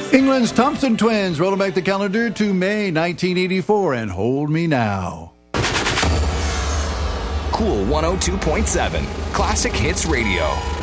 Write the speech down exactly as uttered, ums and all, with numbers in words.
England's Thompson Twins rolling back the calendar to May nineteen eighty-four and Hold Me Now. Cool one oh two point seven, Classic Hits Radio.